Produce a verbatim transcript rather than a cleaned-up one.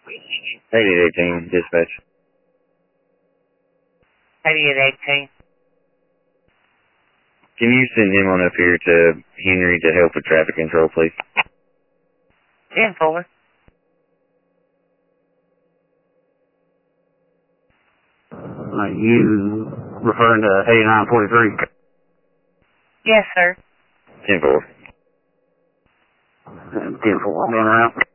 eighty-eight eighteen, dispatch. eighty-eight eighteen. Can you send him on up here to Henry to help with traffic control, please? ten four. Are you referring to eighty-nine forty-three? Yes, sir. ten four. ten four, I'm going around.